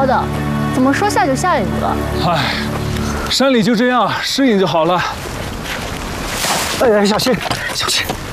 的，怎么说下就下雨了？ 唉，山里就这样，适应就好了。 哎，小心，小心！